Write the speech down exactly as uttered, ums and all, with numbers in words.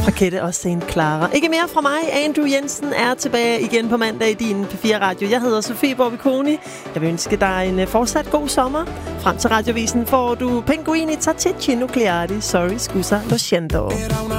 Fra Kette og Saint Clara. Ikke mere fra mig. Andrew Jensen er tilbage igen på mandag i din P fire Radio. Jeg hedder Sofie Borbiconi. Jeg vil ønske dig en fortsat god sommer. Frem til Radiovisen får du Pinguini Tattici Nucleari. Sorry, scusa, lo scendo.